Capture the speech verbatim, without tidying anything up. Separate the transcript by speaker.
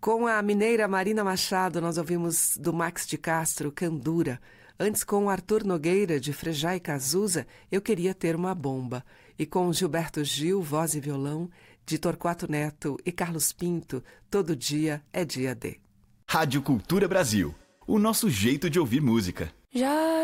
Speaker 1: Com a mineira Marina Machado, nós ouvimos do Max de Castro, Candura. Antes, com o Arthur Nogueira, de Frejá e Cazuza, Eu Queria Ter Uma Bomba. E com Gilberto Gil, voz e violão, de Torquato Neto e Carlos Pinto, Todo Dia é Dia de.
Speaker 2: Rádio Cultura Brasil, o nosso jeito de ouvir música.
Speaker 3: Já